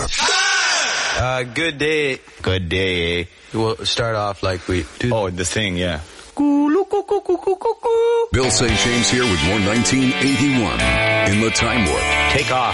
Good day. Good day. We'll start off like we do. Oh, the thing, yeah. Bill St. James here with more 1981 in the Time Warp. Take off.